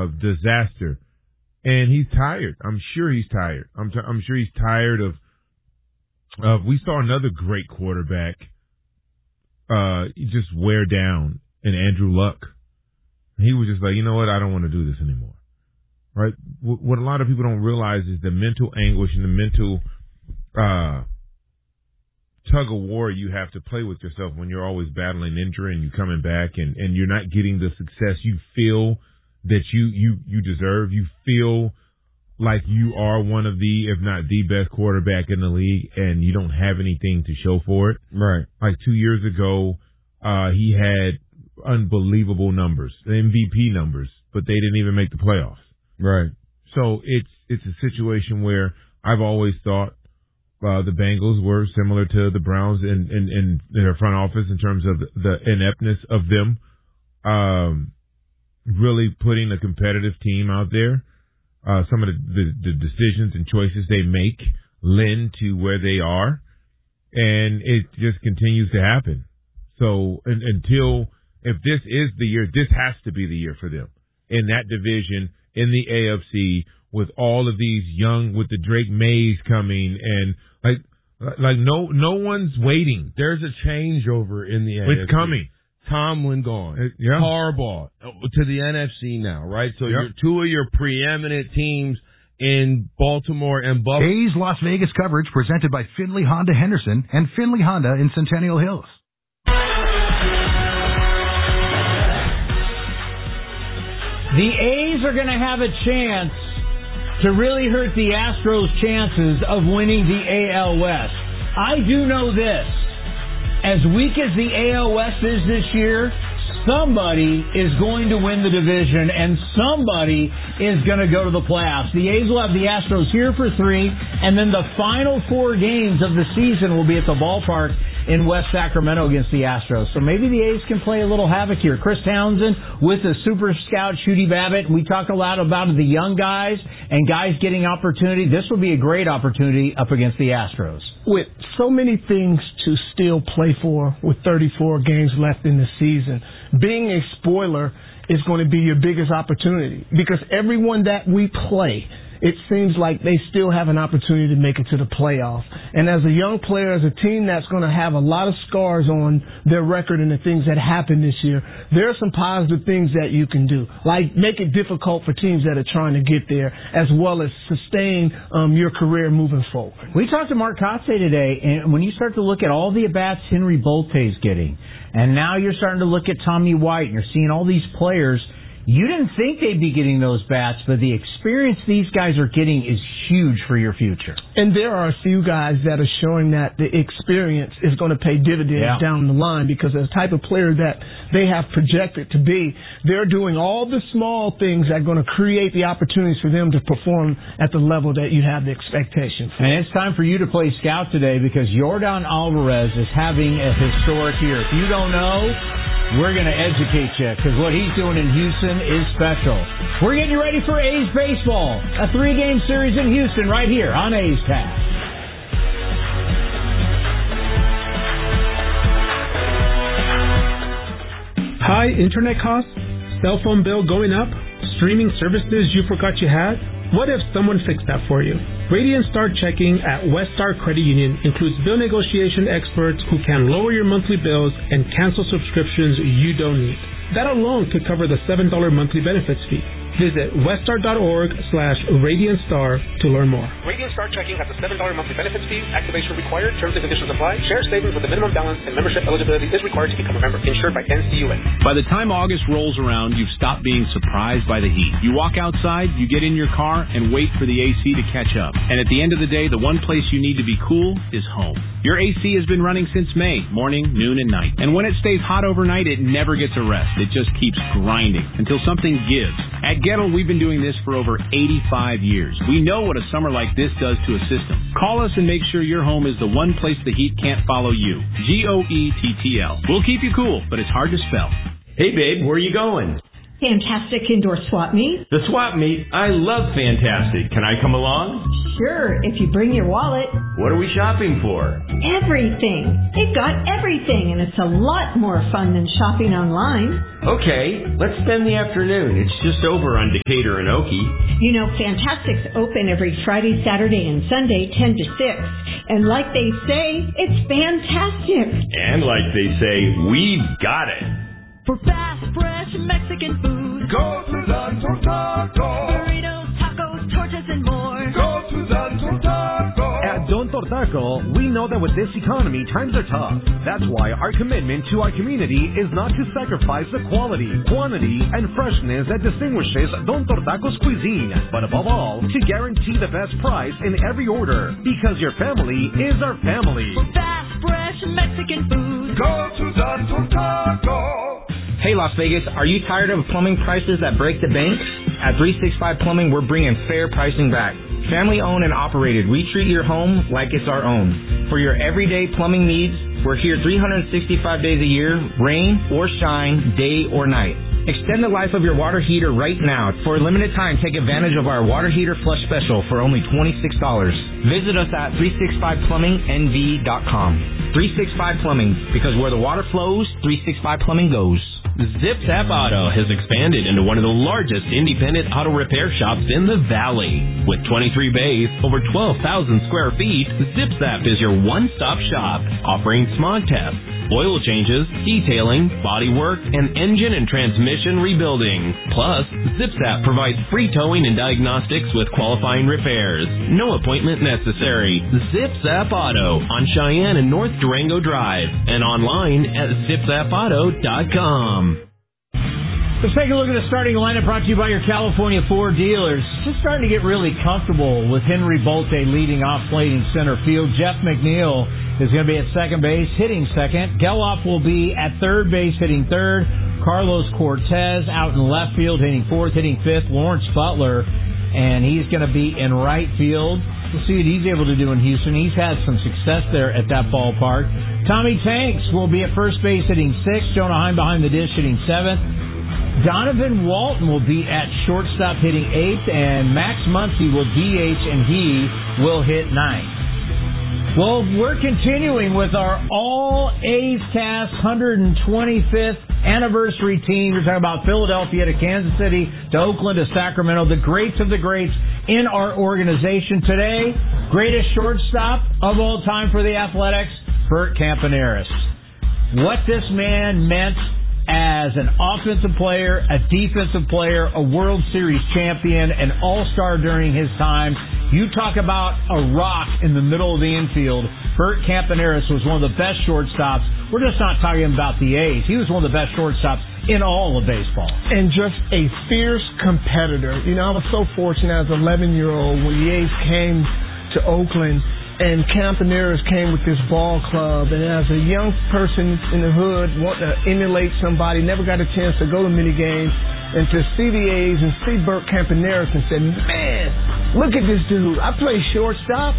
disaster. And he's tired. I'm sure he's tired. I'm sure he's tired of we saw another great quarterback just wear down in Andrew Luck. He was just like, you know what? I don't want to do this anymore. Right? What a lot of people don't realize is the mental anguish and the mental tug of war you have to play with yourself when you're always battling injury and you coming back and you're not getting the success you feel that you deserve. You feel like you are one of the, if not the best quarterback in the league, and you don't have anything to show for it. Right. Like 2 years ago, he had unbelievable numbers, MVP numbers, but they didn't even make the playoffs. Right. So it's a situation where I've always thought the Bengals were similar to the Browns in their front office in terms of the ineptness of them really putting a competitive team out there. Some of the decisions and choices they make lend to where they are, and it just continues to happen. So until, if this is the year, this has to be the year for them in that division, in the AFC, with all of these young, with the Drake Mays coming, and like no one's waiting. There's a changeover in the AFC. It's coming. Tomlin gone. Yeah. Harbaugh to the NFC now, right? So Yep. you're two of your preeminent teams in Baltimore and Buffalo. A's Las Vegas coverage presented by Findlay Honda Henderson and Findlay Honda in Centennial Hills. The A's are going to have a chance to really hurt the Astros' chances of winning the AL West. I do know this. As weak as the AL West is this year, somebody is going to win the division and somebody is going to go to the playoffs. The A's will have the Astros here for 3, and then the final 4 games of the season will be at the ballpark in West Sacramento against the Astros. So maybe the A's can play a little havoc here. Chris Townsend with the super scout Shooty Babbitt. We talk a lot about the young guys and guys getting opportunity. This will be a great opportunity up against the Astros. With so many things to still play for with 34 games left in the season, being a spoiler is going to be your biggest opportunity because everyone that we play, it seems like they still have an opportunity to make it to the playoff. And as a young player, as a team that's going to have a lot of scars on their record and the things that happened this year, there are some positive things that you can do, like make it difficult for teams that are trying to get there, as well as sustain your career moving forward. We talked to Mark Kotze today, and when you start to look at all the at-bats Henry Bolte's getting, and now you're starting to look at Tommy White, and you're seeing all these players. You didn't think they'd be getting those bats, but the experience these guys are getting is huge for your future. And there are a few guys that are showing that the experience is going to pay dividends down the line because of the type of player that they have projected to be. They're doing all the small things that are going to create the opportunities for them to perform at the level that you have the expectation for. And it's time for you to play scout today because Yordan Alvarez is having a historic year. If you don't know, we're going to educate you because what he's doing in Houston is special. We're getting you ready for A's baseball, a 3-game series in Houston right here on A's Cast. High internet costs, cell phone bill going up, streaming services you forgot you had? What if someone fixed that for you? Radiant Star Checking at Weststar Credit Union includes bill negotiation experts who can lower your monthly bills and cancel subscriptions you don't need. That alone could cover the $7 monthly benefits fee. Visit weststar.org/RadiantStar to learn more. Radiant Star Checking has a $7 monthly benefits fee. Activation required. Terms and conditions apply. Share savings with a minimum balance and membership eligibility is required to become a member. Insured by NCUA. By the time August rolls around, you've stopped being surprised by the heat. You walk outside, you get in your car, and wait for the AC to catch up. And at the end of the day, the one place you need to be cool is home. Your AC has been running since May, morning, noon, and night. And when it stays hot overnight, it never gets a rest. It just keeps grinding until something gives. At Gettle, we've been doing this for over 85 years. We know what a summer like this does to a system. Call us and make sure your home is the one place the heat can't follow you. GOETTL. We'll keep you cool, but it's hard to spell. Hey, babe, where are you going? Fantastic indoor swap meet. The swap meet? I love Fantastic. Can I come along? Sure, if you bring your wallet. What are we shopping for? Everything. They've got everything, and it's a lot more fun than shopping online. Okay, let's spend the afternoon. It's just over on Decatur and Okie. You know, Fantastic's open every Friday, Saturday, and Sunday, 10 to 6. And like they say, it's fantastic. And like they say, we've got it. For fast, fresh Mexican food, go to Don Tortaco. Burritos, tacos, tortas, and more. Go to Don Tortaco. At Don Tortaco, we know that with this economy, times are tough. That's why our commitment to our community is not to sacrifice the quality, quantity, and freshness that distinguishes Don Tortaco's cuisine, but above all, to guarantee the best price in every order, because your family is our family. For fast, fresh Mexican food, go to Don Tortaco. Hey Las Vegas, are you tired of plumbing prices that break the bank? At 365 Plumbing, we're bringing fair pricing back. Family owned and operated, we treat your home like it's our own. For your everyday plumbing needs, we're here 365 days a year, rain or shine, day or night. Extend the life of your water heater right now. For a limited time, take advantage of our water heater flush special for only $26. Visit us at 365plummingnv.com. 365 Plumbing, because where the water flows, 365 Plumbing goes. ZipZap Auto has expanded into one of the largest independent auto repair shops in the Valley. With 23 bays, over 12,000 square feet, ZipZap is your one-stop shop, offering smog tests, oil changes, detailing, body work, and engine and transmission rebuilding. Plus, ZipZap provides free towing and diagnostics with qualifying repairs. No appointment necessary. ZipZap Auto on Cheyenne and North Durango Drive and online at zipzapauto.com. Let's take a look at the starting lineup brought to you by your California Ford dealers. Just starting to get really comfortable with Henry Bolte leading off, playing center field. Jeff McNeil is going to be at second base, hitting second. Geloff will be at third base, hitting third. Carlos Cortez out in left field, hitting fourth, hitting fifth. Lawrence Butler, and he's going to be in right field. We'll see what he's able to do in Houston. He's had some success there at that ballpark. Tommy Tanks will be at first base, hitting sixth. Jonah Heim behind the dish, hitting seventh. Donovan Walton will be at shortstop, hitting eighth, and Max Muncy will DH, and he will hit ninth. Well, we're continuing with our All A's Cast 125th anniversary team. We're talking about Philadelphia to Kansas City to Oakland to Sacramento, the greats of the greats in our organization. Today, greatest shortstop of all time for the Athletics, Bert Campaneris. What this man meant as an offensive player, a defensive player, a World Series champion, an all-star during his time. You talk about a rock in the middle of the infield. Bert Campaneris was one of the best shortstops. We're just not talking about the A's. He was one of the best shortstops in all of baseball. And just a fierce competitor. You know, I was so fortunate as an 11-year-old when the A's came to Oakland, and Campaneris came with this ball club, and as a young person in the hood, wanting to emulate somebody, never got a chance to go to many games, and to see the A's and see Bert Campaneris and said, man, look at this dude. I play shortstop,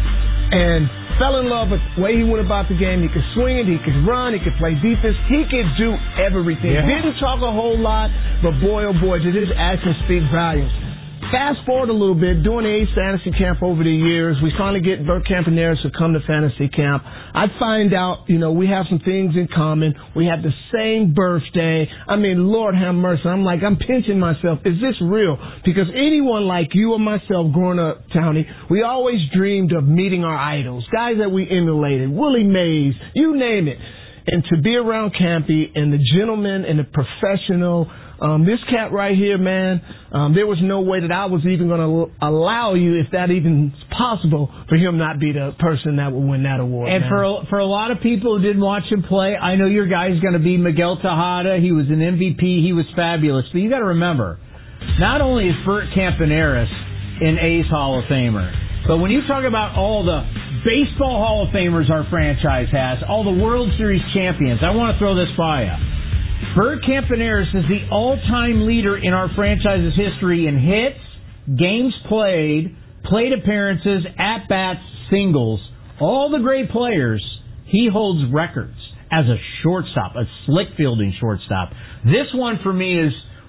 and fell in love with the way he went about the game. He could swing it, he could run, he could play defense, he could do everything. Yeah. Didn't talk a whole lot, but boy, oh boy, did his actions speak volumes. Fast forward a little bit, doing the A's fantasy camp over the years, we finally get Bert Campaneris to come to fantasy camp. I find out, you know, we have some things in common. We have the same birthday. I mean, Lord have mercy. I'm like, I'm pinching myself. Is this real? Because anyone like you or myself growing up, Tony, we always dreamed of meeting our idols, guys that we emulated, Willie Mays, you name it. And to be around Campy and the gentleman and the professional, this cat right here, man, there was no way that I was even going to allow you, if that even is possible, for him not be the person that would win that award. And for a lot of people who didn't watch him play, I know your guy's going to be Miguel Tejada. He was an MVP. He was fabulous. But you got to remember, not only is Bert Campaneris an A's Hall of Famer, but when you talk about all the baseball Hall of Famers our franchise has, all the World Series champions, I want to throw this by you. Bert Campaneris is the all-time leader in our franchise's history in hits, games played, plate appearances, at-bats, singles. All the great players, he holds records as a shortstop, a slick fielding shortstop. This one for me is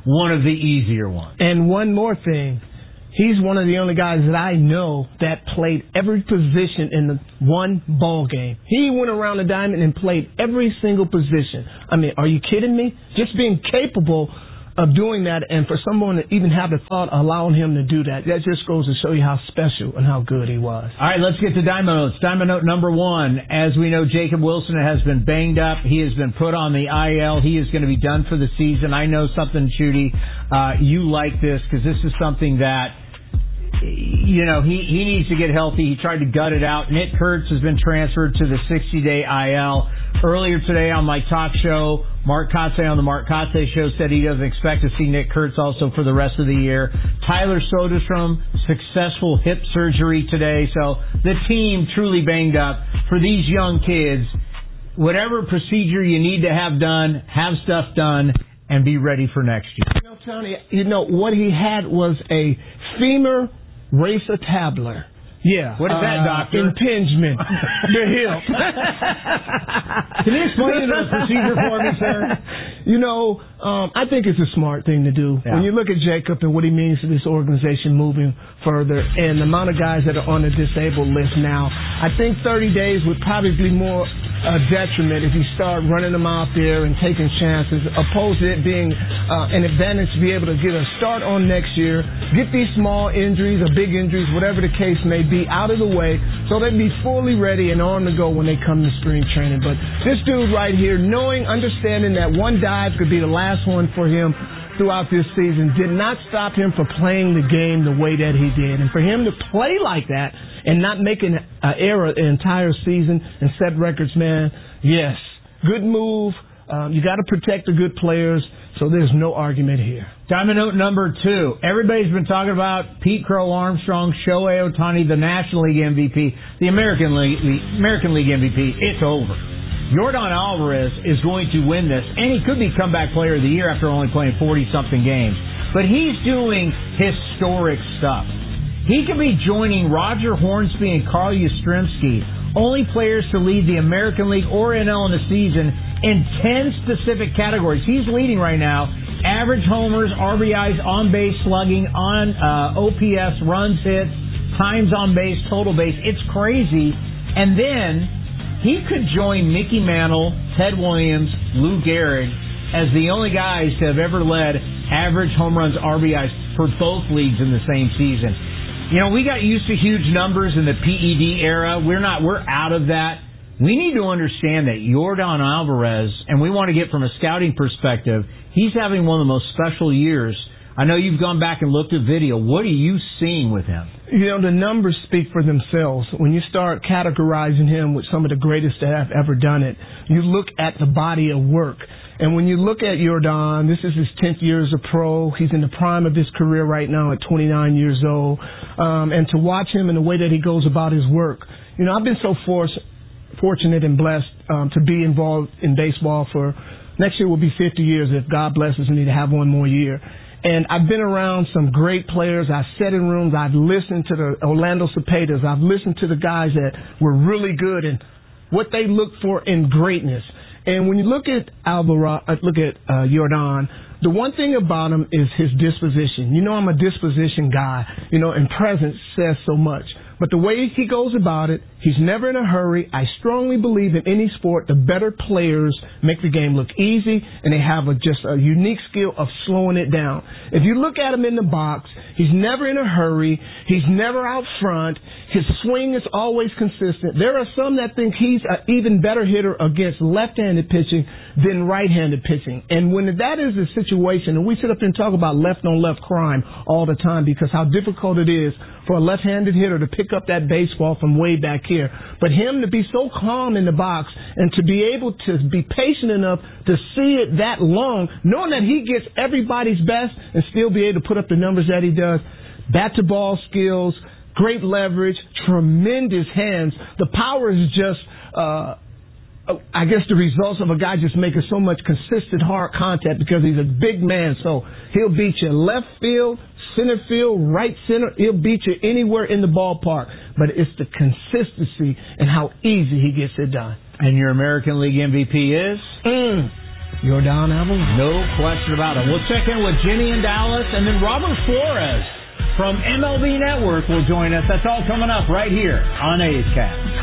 one of the easier ones. And one more thing. He's one of the only guys that I know that played every position in the one ball game. He went around the diamond and played every single position. I mean, are you kidding me? Just being capable of doing that, and for someone to even have the thought allowing him to do that just goes to show you how special and how good he was. All right, let's get to Diamond Notes. Diamond Note number 1. As we know, Jacob Wilson has been banged up. He has been put on the IL. He is going to be done for the season. I know something, Judy, you like this because this is something that, you know, he needs to get healthy. He tried to gut it out. Nick Kurtz has been transferred to the 60-day IL. Earlier today on my talk show, Mark Kotze on the Mark Kotze Show said he doesn't expect to see Nick Kurtz also for the rest of the year. Tyler Soderstrom, successful hip surgery today. So the team truly banged up. For these young kids, whatever procedure you need to have done, have stuff done, and be ready for next year. You know, Tony, what he had was a femur racetablar. Yeah. What is that, doctor? Impingement. The hip. Can you explain the procedure for me, sir? You know, I think it's a smart thing to do. Yeah. When you look at Jacob and what he means to this organization moving further and the amount of guys that are on the disabled list now, I think 30 days would probably be more a detriment if you start running them out there and taking chances, opposed to it being an advantage to be able to get a start on next year, get these small injuries or big injuries, whatever the case may be, out of the way so they'd be fully ready and on the go when they come to spring training. But this dude right here, understanding that one dive could be the last one for him throughout this season, did not stop him from playing the game the way that he did. And for him to play like that and not make an error the entire season and set records, man, yes, good move. You got to protect the good players, so there's no argument here. Diamond Note number 2. Everybody's been talking about Pete Crow Armstrong, Shohei Ohtani, the National League MVP, the American League MVP. It's over. Yordan Alvarez is going to win this, and he could be comeback player of the year after only playing 40-something games. But he's doing historic stuff. He could be joining Roger Hornsby and Carl Yastrzemski, only players to lead the American League or NL in the season in 10 specific categories. He's leading right now. Average homers, RBIs, on-base slugging, on OPS, runs, hits, times on base, total base. It's crazy. And then he could join Mickey Mantle, Ted Williams, Lou Gehrig as the only guys to have ever led average home runs, RBIs for both leagues in the same season. You know, we got used to huge numbers in the PED era. We're out of that. We need to understand that Yordan Alvarez, and we want to get from a scouting perspective, he's having one of the most special years. I know you've gone back and looked at video. What are you seeing with him? You know, the numbers speak for themselves. When you start categorizing him with some of the greatest that have ever done it, you look at the body of work. And when you look at Yordan, this is his 10th year as a pro. He's in the prime of his career right now at 29 years old. And to watch him and the way that he goes about his work, you know, I've been so fortunate and blessed to be involved in baseball for next year will be 50 years if God blesses me to have one more year. And I've been around some great players. I've sat in rooms. I've listened to the Orlando Cepedas. I've listened to the guys that were really good and what they look for in greatness. And when you look at Yordan, the one thing about him is his disposition. You know, I'm a disposition guy, you know, and presence says so much. But the way he goes about it, he's never in a hurry. I strongly believe in any sport, the better players make the game look easy, and they have just a unique skill of slowing it down. If you look at him in the box, he's never in a hurry. He's never out front. His swing is always consistent. There are some that think he's an even better hitter against left-handed pitching than right-handed pitching. And when that is the situation, and we sit up and talk about left-on-left crime all the time because how difficult it is for a left-handed hitter to pick up that baseball from way back here. But him to be so calm in the box and to be able to be patient enough to see it that long, knowing that he gets everybody's best and still be able to put up the numbers that he does, bat-to-ball skills, great leverage, tremendous hands. The power is just, I guess, the results of a guy just making so much consistent hard contact because he's a big man. So he'll beat you left field, center field, right center. He'll beat you anywhere in the ballpark. But it's the consistency and how easy he gets it done. And your American League MVP is? Jordan Evans. No question about it. We'll check in with Jenny in Dallas, and then Robert Flores from MLB Network will join us. That's all coming up right here on A's Cast.